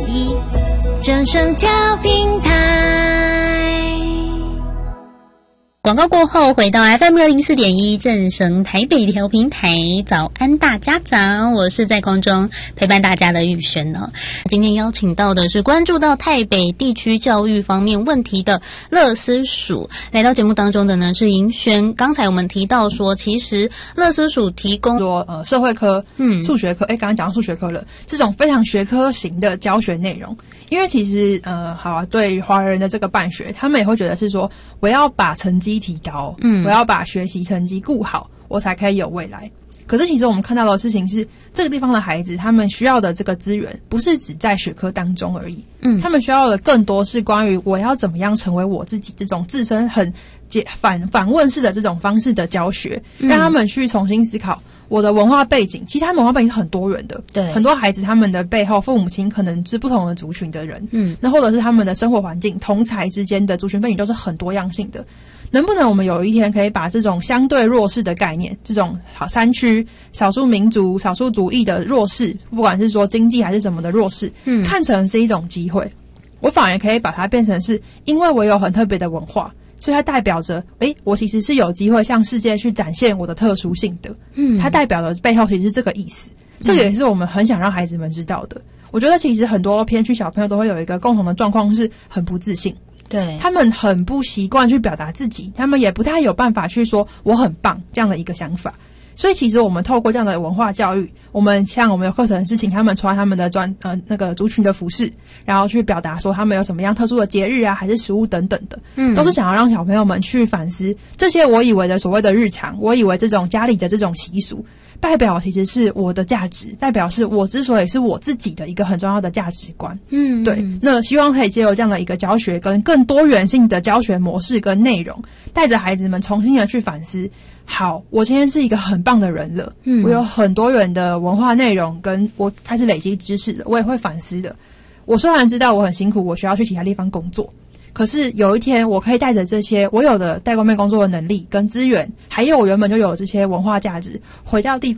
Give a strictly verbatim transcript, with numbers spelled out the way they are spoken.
一正声调平台。 广告过后，回到 F M 零四点一正声台北调频台，早安大家长，我是在空中陪伴大家的玉璇呢。今天邀请到的是关注到台北地区教育方面问题的乐思署，来到节目当中的呢是银璇。刚才我们提到说，其实乐思署提供说呃社会科、嗯数学科，哎，刚刚讲到数学科了，这种非常学科型的教学内容。因为其实呃，好啊，对华人的这个办学，他们也会觉得是说，我要把成绩提高，嗯，我要把学习成绩顾好，我才可以有未来。可是其实我们看到的事情是，这个地方的孩子他们需要的这个资源，不是只在学科当中而已，嗯，他们需要的更多是关于我要怎么样成为我自己，这种自身很反反问式的这种方式的教学，让他们去重新思考。我的文化背景，其实他们文化背景是很多元的，对，很多孩子他们的背后父母亲可能是不同的族群的人，嗯，那或者是他们的生活环境同侪之间的族群背景都是很多样性的。能不能我们有一天可以把这种相对弱势的概念，这种好山区少数民族少数族裔的弱势，不管是说经济还是什么的弱势，嗯，看成是一种机会，我反而可以把它变成是因为我有很特别的文化，所以它代表着诶我其实是有机会向世界去展现我的特殊性的，嗯，它代表的背后其实是这个意思，这个也是我们很想让孩子们知道的。我觉得其实很多偏区小朋友都会有一个共同的状况，是很不自信，对，他们很不习惯去表达自己，他们也不太有办法去说我很棒这样的一个想法。所以其实我们透过这样的文化教育，我们像我们有课程是请他们穿他们的专呃那个族群的服饰，然后去表达说他们有什么样特殊的节日啊，还是食物等等的，嗯，都是想要让小朋友们去反思这些我以为的所谓的日常，我以为这种家里的这种习俗，代表其实是我的价值，代表是我之所以是我自己的一个很重要的价值观。嗯，对。那希望可以借由这样的一个教学跟更多元性的教学模式跟内容，带着孩子们重新的去反思，好，我今天是一个很棒的人了，嗯，我有很多元的文化内容，跟我开始累积知识了，我也会反思的。我虽然知道我很辛苦，我需要去其他地方工作，可是有一天我可以带着这些我有的在外面工作的能力跟资源，还有我原本就有这些文化价值，回到地